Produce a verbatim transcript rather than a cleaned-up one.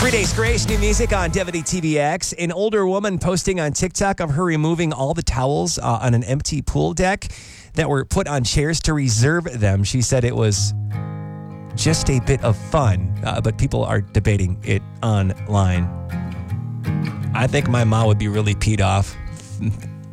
Free Days Grace, new music on W T V X. An older woman posting on TikTok of her removing all the towels uh, on an empty pool deck that were put on chairs to reserve them. She said it was just a bit of fun, uh, but people are debating it online. I think my mom would be really peed off